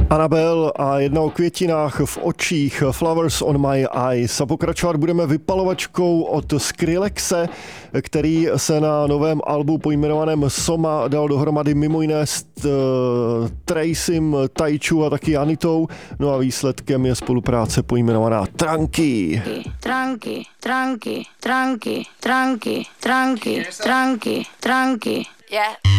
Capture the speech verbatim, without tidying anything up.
Anabel a jedna o květinách v očích, Flowers on my eyes. A pokračovat budeme vypalovačkou od Skrillexe, který se na novém albu pojmenovaném Soma dal dohromady mimo jiné s uh, Tracym, Tajču a taky Anitou. No a výsledkem je spolupráce pojmenovaná Tranky. Tranky, tranky, tranky, tranky, tranky, tranky, tranky. Yeah.